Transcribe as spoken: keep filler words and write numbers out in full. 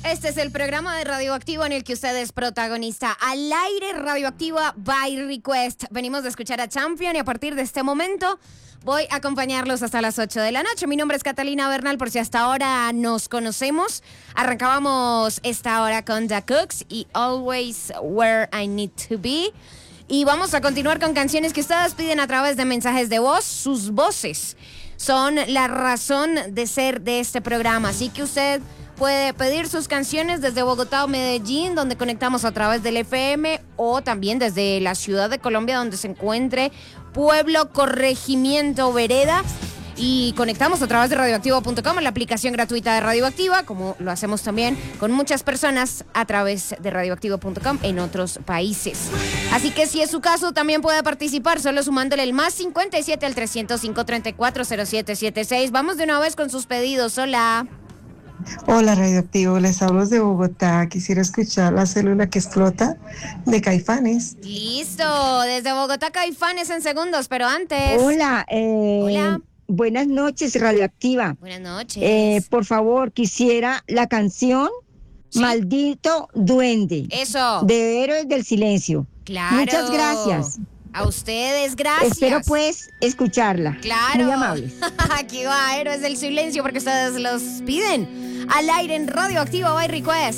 Este es el programa de Radioactivo en el que usted es protagonista. Al aire, Radioactiva by Request. Venimos de escuchar a Champion y a partir de este momento voy a acompañarlos hasta las ocho de la noche. Mi nombre es Catalina Bernal, por si hasta ahora nos conocemos. Arrancábamos esta hora con The Cooks y Always Where I Need to Be. Y vamos a continuar con canciones que ustedes piden a través de mensajes de voz. Sus voces son la razón de ser de este programa. Así que usted puede pedir sus canciones desde Bogotá o Medellín, donde conectamos a través del F M, o también desde la ciudad de Colombia, donde se encuentre Pueblo, Corregimiento, Vereda. Y conectamos a través de radioactivo punto com, la aplicación gratuita de Radioactiva, como lo hacemos también con muchas personas a través de radioactivo punto com en otros países. Así que si es su caso, también puede participar solo sumándole el más cincuenta y siete al trescientos cinco, treinta y cuatro, cero siete setenta y seis. Vamos de una vez con sus pedidos. Hola. Hola, Radioactivo, les hablo de Bogotá. Quisiera escuchar La Célula que Explota de Caifanes. Listo, desde Bogotá Caifanes en segundos, pero antes... Hola, eh, Hola. Buenas noches, Radioactiva. Buenas noches. Eh, por favor, quisiera la canción ¿Sí? Maldito Duende. Eso. De Héroes del Silencio. Claro. Muchas gracias. A ustedes, gracias. Espero pues escucharla. Claro. Muy amables. Aquí va Héroes del Silencio porque ustedes los piden. Al aire en Radioactiva by Request.